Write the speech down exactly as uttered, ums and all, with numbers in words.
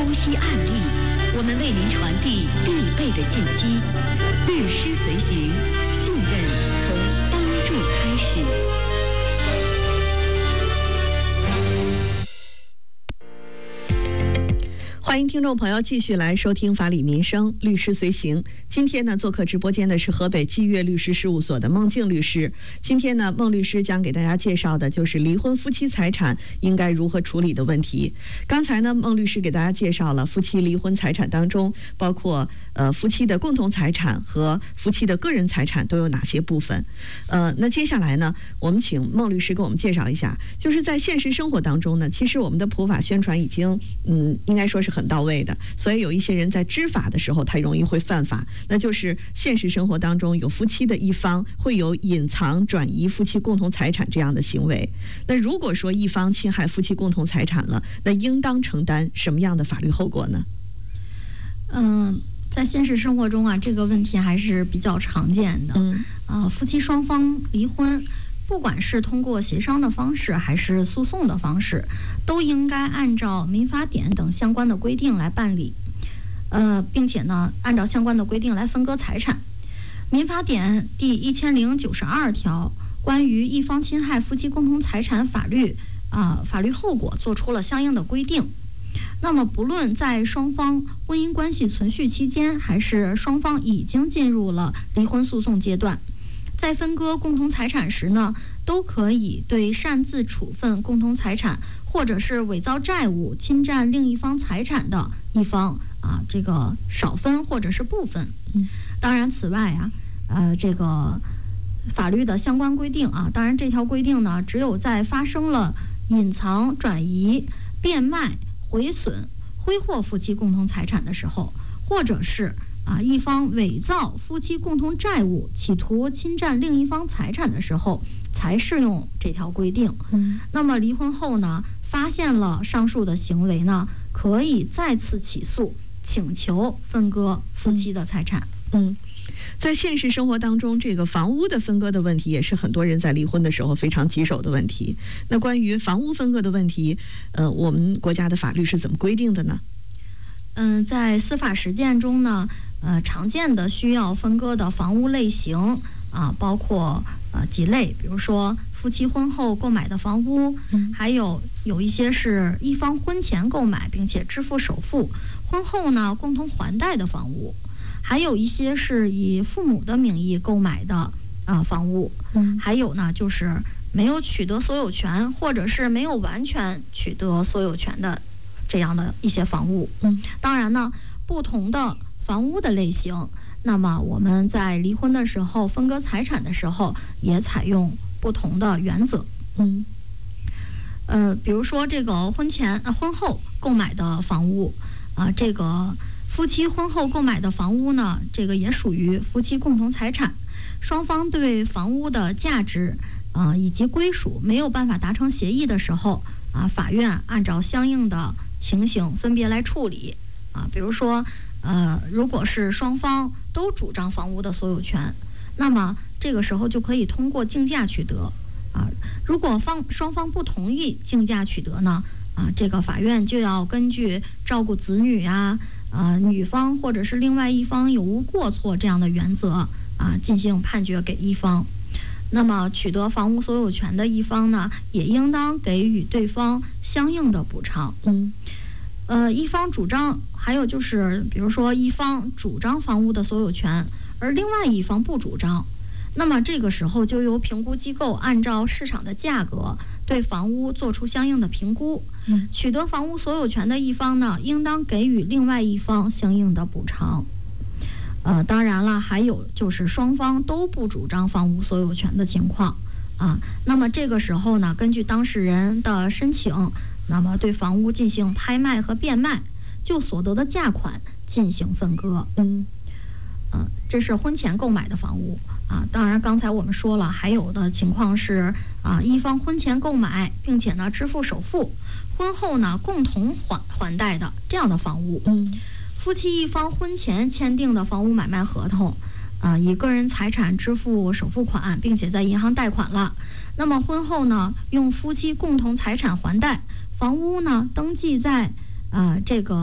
剖析案例，我们为您传递必备的信息。律师随行，信任从帮助开始。欢迎听众朋友继续来收听法理民生律师随行。今天呢，做客直播间的是河北霁悦律师事务所的孟静律师。今天呢，孟律师将给大家介绍的就是离婚夫妻财产应该如何处理的问题。刚才呢，孟律师给大家介绍了夫妻离婚财产当中，包括呃夫妻的共同财产和夫妻的个人财产都有哪些部分。呃，那接下来呢，我们请孟律师给我们介绍一下，就是在现实生活当中呢，其实我们的普法宣传已经嗯，应该说是很到位的，所以有一些人在知法的时候，他容易会犯法。那就是现实生活当中有夫妻的一方会有隐藏、转移夫妻共同财产这样的行为。那如果说一方侵害夫妻共同财产了，那应当承担什么样的法律后果呢？ 嗯，在现实生活中啊，这个问题还是比较常见的。嗯，啊，夫妻双方离婚，不管是通过协商的方式还是诉讼的方式，都应该按照民法典等相关的规定来办理，呃，并且呢，按照相关的规定来分割财产。民法典第一千零九十二条关于一方侵害夫妻共同财产法律啊、呃、法律后果做出了相应的规定。那么，不论在双方婚姻关系存续期间，还是双方已经进入了离婚诉讼阶段，在分割共同财产时呢，都可以对擅自处分共同财产，或者是伪造债务、侵占另一方财产的一方啊，这个少分或者是不分。当然，此外啊，呃，这个法律的相关规定啊，当然这条规定呢，只有在发生了隐藏、转移、变卖、毁损、挥霍夫妻共同财产的时候，或者是啊，一方伪造夫妻共同债务，企图侵占另一方财产的时候，才适用这条规定。嗯，那么离婚后呢，发现了上述的行为呢，可以再次起诉，请求分割夫妻的财产。 嗯，在现实生活当中，这个房屋的分割的问题也是很多人在离婚的时候非常棘手的问题。那关于房屋分割的问题，呃，我们国家的法律是怎么规定的呢？ 嗯，在司法实践中呢，呃，常见的需要分割的房屋类型啊，包括呃几类，比如说夫妻婚后购买的房屋，嗯、还有有一些是一方婚前购买并且支付首付，婚后呢共同还贷的房屋，还有一些是以父母的名义购买的啊、呃、房屋，嗯，还有呢就是没有取得所有权或者是没有完全取得所有权的这样的一些房屋。嗯，当然呢，不同的房屋的类型，那么我们在离婚的时候分割财产的时候也采用不同的原则。嗯，呃，比如说这个婚前、呃、婚后购买的房屋啊、呃，这个夫妻婚后购买的房屋呢，这个也属于夫妻共同财产。双方对房屋的价值啊、呃、以及归属没有办法达成协议的时候啊，法院按照相应的情形分别来处理啊，比如说。呃，如果是双方都主张房屋的所有权，那么这个时候就可以通过竞价取得啊。如果方双方不同意竞价取得呢，啊，这个法院就要根据照顾子女呀、啊，呃，女方或者是另外一方有无过错这样的原则啊，进行判决给一方。那么取得房屋所有权的一方呢，也应当给予对方相应的补偿。嗯。呃，一方主张，还有就是，比如说一方主张房屋的所有权，而另外一方不主张，那么这个时候就由评估机构按照市场的价格对房屋做出相应的评估。嗯，取得房屋所有权的一方呢，应当给予另外一方相应的补偿。呃，当然了，还有就是双方都不主张房屋所有权的情况啊，那么这个时候呢，根据当事人的申请。那么对房屋进行拍卖和变卖，就所得的价款进行分割。嗯，呃，这是婚前购买的房屋啊。当然，刚才我们说了，还有的情况是啊，一方婚前购买，并且呢支付首付，婚后呢共同还还贷的这样的房屋。嗯，夫妻一方婚前签订的房屋买卖合同。啊，以个人财产支付首付款，并且在银行贷款了。那么婚后呢，用夫妻共同财产还贷，房屋呢登记在啊、呃、这个。